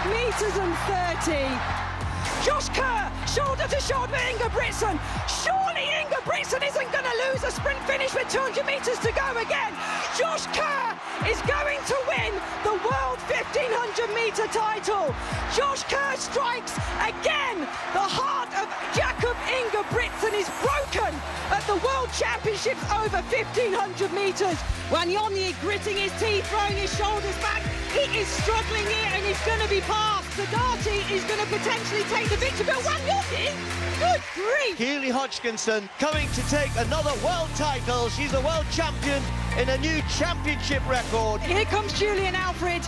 meters and 30. Josh Kerr, shoulder to shoulder with Ingebrigtsen. Surely Ingebrigtsen isn't going to lose a sprint finish with 200 meters to go again. Josh Kerr is going to win the World 1500 meter title. Josh Kerr strikes again. The heart of Jakob Ingebrigtsen is broken at the World Championships over 1500 meters. Wanyonyi gritting his teeth, throwing his shoulders back. He is struggling here and he's going to be passed. Sadati is going to potentially take the victory, but Wanyonyi, good grief! Keely Hodgkinson coming to take another world title. She's a world champion in a new championship record. Here comes Julian Alfred.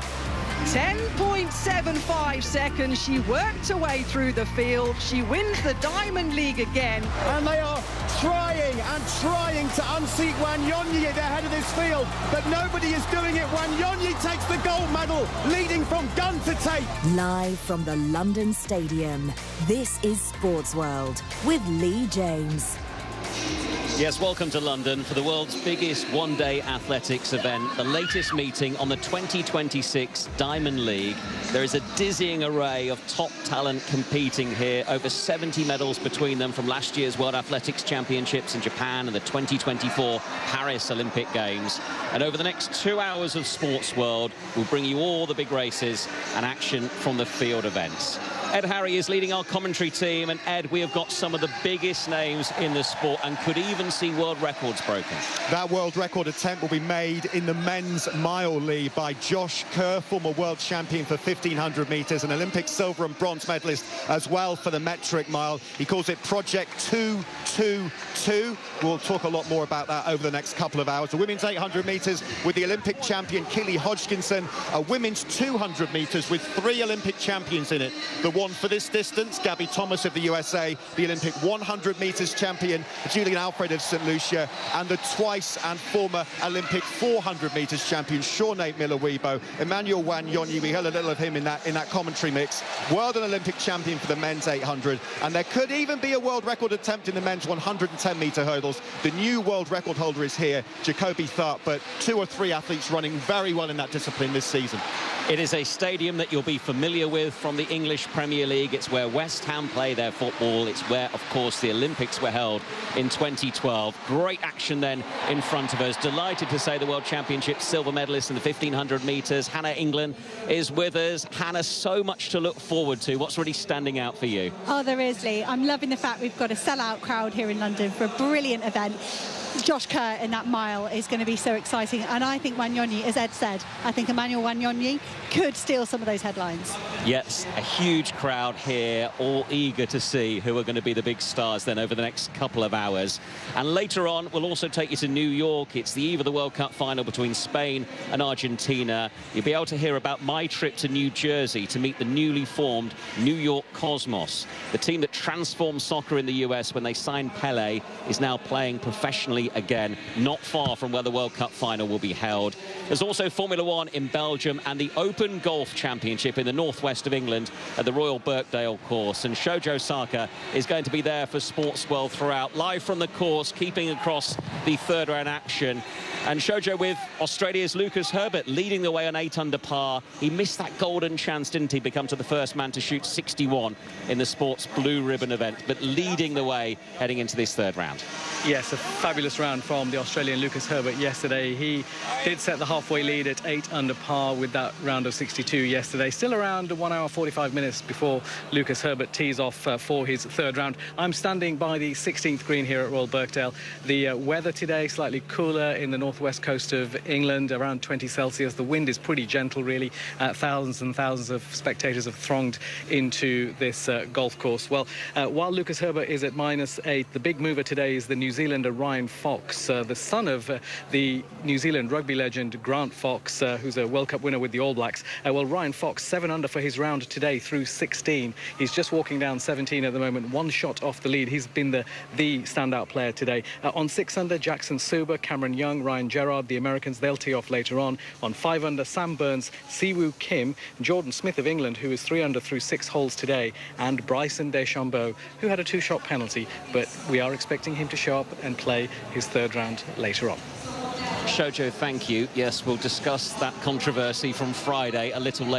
10.75 seconds. She worked her way through the field. She wins the Diamond League again. And they are trying to unseat Wanyonyi at the head of this field, but nobody is doing it. Wanyonyi takes the gold medal, leading from gun to tape. Live from the London Stadium, this is Sports World with Lee James. Yes, welcome to London for the world's biggest one-day athletics event, the latest meeting on the 2026 Diamond League. There is a dizzying array of top talent competing here, over 70 medals between them from last year's World Athletics Championships in Japan and the 2024 Paris Olympic Games. And over the next 2 hours of Sports World, we'll bring you all the big races and action from the field events. Ed Harry is leading our commentary team, and Ed, we have got some of the biggest names in the sport and could even see world records broken. That world record attempt will be made in the men's mile lead by Josh Kerr, former world champion for 1500 meters, an Olympic silver and bronze medalist as well for the metric mile. He calls it Project 222. We'll talk a lot more about that over the next couple of hours. The women's 800 meters with the Olympic champion Keely Hodgkinson, a women's 200 meters with 3 Olympic champions in it. The one for this distance, Gabby Thomas of the USA, the Olympic 100 meters champion Julian Alfred of St. Lucia, and the twice and former Olympic 400 meters champion Sinead Miller-Uibo. Emmanuel Wanyonyi, we heard a little of him in that commentary mix. World and Olympic champion for the men's 800, and there could even be a world record attempt in the men's 110 meter hurdles. The new world record holder is here, Jacoby Tharp, but 2 or 3 athletes running very well in that discipline this season. It is a stadium that you'll be familiar with from the English Premier League. It's where West Ham play their football. It's where, of course, the Olympics were held in 2012. Great action then in front of us. Delighted to say the World Championship silver medalist in the 1500 metres, Hannah England, is with us. Hannah, so much to look forward to. What's really standing out for you? Oh, there is, Lee. I'm loving the fact we've got a sellout crowd here in London for a brilliant event. Josh Kerr in that mile is going to be so exciting, and I think Wanyonyi, as Ed said, I think Emmanuel Wanyonyi could steal some of those headlines. Yes, a huge crowd here, all eager to see who are going to be the big stars then over the next couple of hours. And later on, we'll also take you to New York. It's the eve of the World Cup final between Spain and Argentina. You'll be able to hear about my trip to New Jersey to meet the newly formed New York Cosmos. The team that transformed soccer in the US when they signed Pelé is now playing professionally again, not far from where the World Cup final will be held. There's also Formula One in Belgium and the Open Golf Championship in the northwest of England at the Royal Birkdale course. And Shojo Saka is going to be there for Sports World throughout, live from the course, keeping across the third round action. And Shojo with Australia's Lucas Herbert leading the way on 8 under par. He missed that golden chance, didn't he, become to the first man to shoot 61 in the sports blue ribbon event, but leading the way heading into this third round. Yes, a fabulous round from the Australian Lucas Herbert yesterday. He did set the halfway lead at 8 under par with that round of 62 yesterday. Still around 1 hour 45 minutes before Lucas Herbert tees off for his third round. I'm standing by the 16th green here at Royal Birkdale. The weather today slightly cooler in the northwest coast of England, around 20 Celsius. The wind is pretty gentle, really. Thousands and thousands of spectators have thronged into this golf course. Well, while Lucas Herbert is at -8, the big mover today is the New Zealander Ryan Fox, the son of the New Zealand rugby legend Grant Fox, who's a World Cup winner with the All Blacks. Well, Ryan Fox, 7 under for his round today through 16. He's just walking down 17 at the moment, 1 shot off the lead. He's been the standout player today. On 6 under, Jackson Suber, Cameron Young, Ryan Gerrard, the Americans, they'll tee off later on. On 5 under, Sam Burns, Siwoo Kim, Jordan Smith of England, who is 3 under through 6 holes today, and Bryson DeChambeau, who had a 2-shot penalty, but we are expecting him to show up and play his third round later on. Shojo, thank you. Yes, we'll discuss that controversy from Friday a little later.